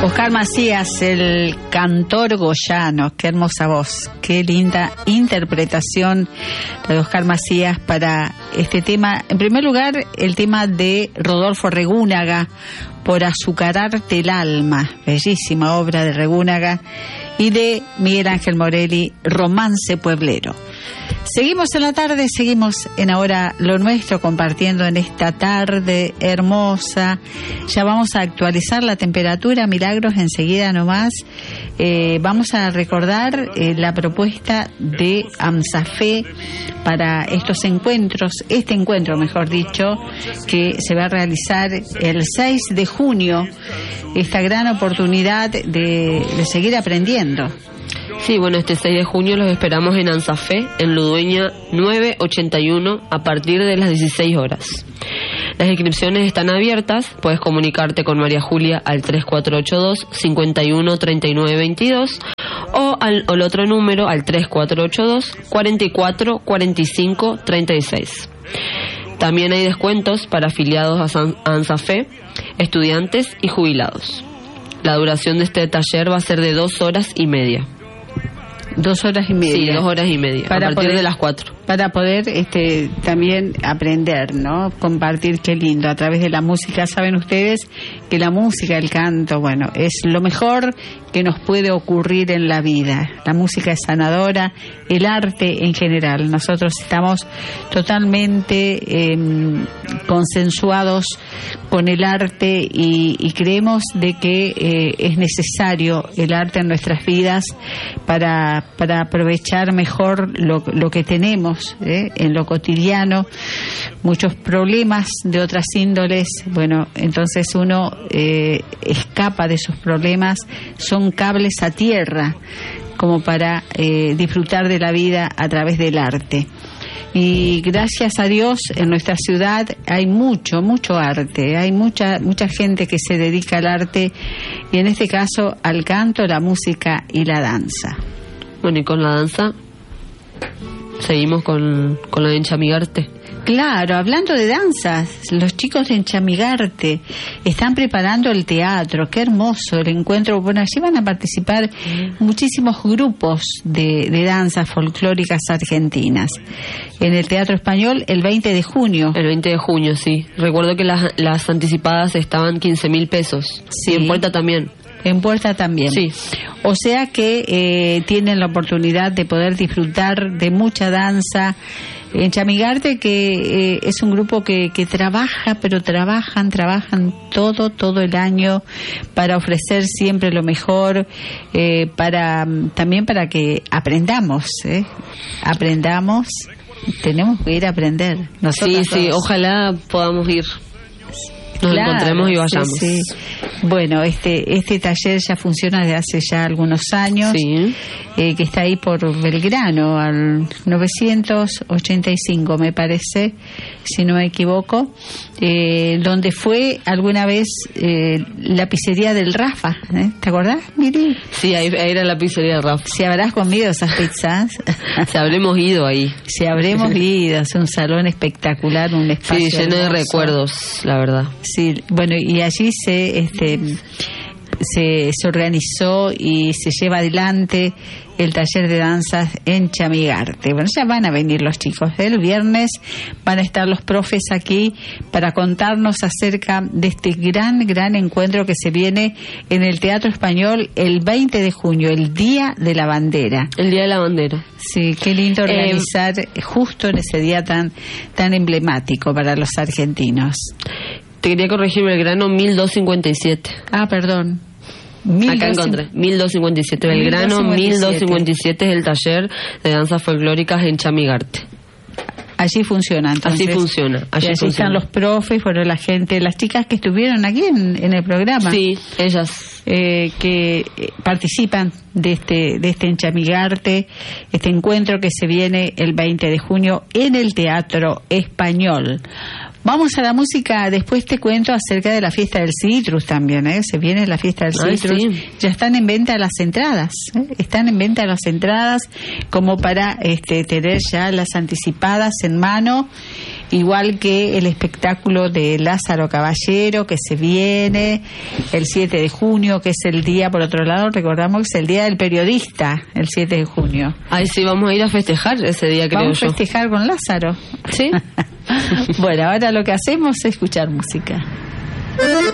Oscar Macías, el cantor goyano, qué hermosa voz, qué linda interpretación de Oscar Macías para este tema. En primer lugar, el tema de Rodolfo Regúnaga, Por azucararte el alma, bellísima obra de Regúnaga, y de Miguel Ángel Morelli, Romance pueblero. Seguimos en la tarde, seguimos en Ahora lo Nuestro, compartiendo en esta tarde hermosa. Ya vamos a actualizar la temperatura, Milagros, enseguida nomás. Vamos a recordar la propuesta de AMSAFE para estos encuentros, este encuentro, mejor dicho, que se va a realizar el 6 de junio, esta gran oportunidad de seguir aprendiendo. Sí, bueno, este 6 de junio los esperamos en AMSAFE, en Ludueña 981, a partir de las 16 horas. Las inscripciones están abiertas, puedes comunicarte con María Julia al 3482 51 39 22 o al otro número al 3482 44 45 36. También hay descuentos para afiliados a AMSAFE, estudiantes y jubilados. La duración de este taller va a ser de 2 horas y media. 2 horas y media. Sí, 2 horas y media, a partir de las 4. Para poder también aprender, ¿no? Compartir, qué lindo, a través de la música. Saben ustedes que la música, el canto, bueno, es lo mejor que nos puede ocurrir en la vida. La música es sanadora, el arte en general. Nosotros estamos totalmente consensuados con el arte y creemos de que es necesario el arte en nuestras vidas para aprovechar mejor lo que tenemos en lo cotidiano, muchos problemas de otras índoles. Bueno, entonces uno escapa de esos problemas, son cables a tierra como para disfrutar de la vida a través del arte. Y gracias a Dios en nuestra ciudad hay mucho arte, hay mucha gente que se dedica al arte, y en este caso al canto, la música y la danza. Bueno, y con la danza seguimos con la de Enchamigarte. Claro, hablando de danzas, los chicos de Enchamigarte están preparando el teatro. Qué hermoso el encuentro. Bueno, allí van a participar muchísimos grupos de danzas folclóricas argentinas. En el Teatro Español el 20 de junio. El 20 de junio, sí. Recuerdo que las anticipadas estaban 15.000 pesos. Sí. Y en Puerta también. En Puerta también. Sí. O sea que tienen la oportunidad de poder disfrutar de mucha danza. Enchamigarte, que es un grupo que trabaja, pero trabajan todo el año para ofrecer siempre lo mejor, también para que aprendamos, tenemos que ir a aprender. Nosotros sí, ojalá podamos ir. Nos encontremos y vayamos. Sí. Bueno, este taller ya funciona desde hace ya algunos años, sí. Que está ahí por Belgrano, al 985, me parece, si no me equivoco, donde fue alguna vez la pizzería del Rafa, ¿te acordás, Miri? Sí, ahí era la pizzería del Rafa. Si habrás comido esas pizzas. Si habremos ido ahí. Si habremos ido, es un salón espectacular, un espacio sí, lleno de recuerdos, la verdad. Sí, bueno, y allí se organizó y se lleva adelante el taller de danzas en Enchamigarte. Bueno, ya van a venir los chicos. El viernes van a estar los profes aquí para contarnos acerca de este gran encuentro que se viene en el Teatro Español el 20 de junio, el Día de la Bandera. El Día de la Bandera. Sí, qué lindo organizar justo en ese día tan emblemático para los argentinos. Te quería corregir, Belgrano 1257. Ah, perdón. Acá encontré, 1257. Belgrano 1257 es el taller de danzas folclóricas en Enchamigarte. Allí funciona, entonces. Así funciona. Allí están los profes, bueno, la gente, las chicas que estuvieron aquí en el programa. Sí, ellas. Que participan de este Enchamigarte, este encuentro que se viene el 20 de junio en el Teatro Español. Vamos a la música, después te cuento acerca de la fiesta del citrus también, se viene la fiesta del citrus. Sí. Ya están en venta las entradas, como para tener ya las anticipadas en mano. igual que el espectáculo de Lázaro Caballero que se viene el 7 de junio, que es el día, por otro lado, recordamos que es el día del periodista, el 7 de junio. Ay, sí, vamos a ir a festejar ese día, creo yo. Vamos a festejar con Lázaro. Sí. Bueno, ahora lo que hacemos es escuchar música.